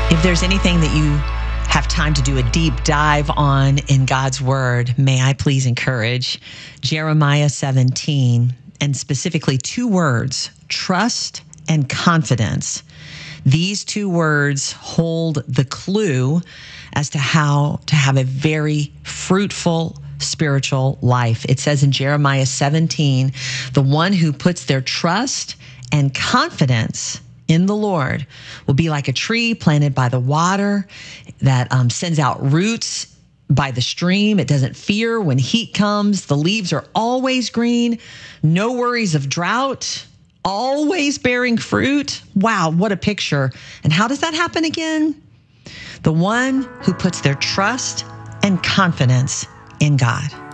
If there's anything that you have time to do a deep dive on in God's word, may I please encourage Jeremiah 17, and specifically two words, trust and confidence. These two words hold the clue as to how to have a very fruitful spiritual life. It says in Jeremiah 17, the one who puts their trust and confidence in the Lord will be like a tree planted by the water that sends out roots by the stream. It doesn't fear when heat comes. The leaves are always green. No worries of drought. Always bearing fruit. Wow, what a picture. And how does that happen again? The one who puts their trust and confidence in God.